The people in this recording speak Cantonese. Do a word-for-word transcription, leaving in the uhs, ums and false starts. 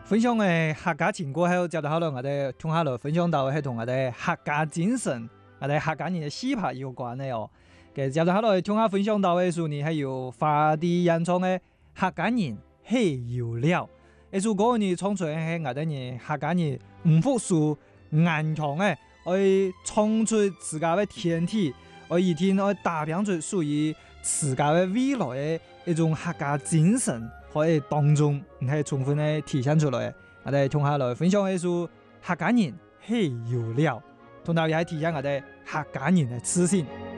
分享嘅客家情歌，喺度接落下來，我哋聽下來分享到係同我哋客家精神、我哋客家人嘅詩牌有關嘅哦。嘅接落下來聽下分享到嘅數呢，係由花地演唱嘅客家人喜有了。呢首歌呢唱出嚟係我哋嘅客家人唔服輸、頑強嘅，去唱出自家嘅天地，去一天去打拼出屬於自家嘅未來嘅一種客家精神。喺當中唔係充分嘅體現出來，我哋聽下來分享一首客家人喜有了，同時係體現我哋客家人嘅自信。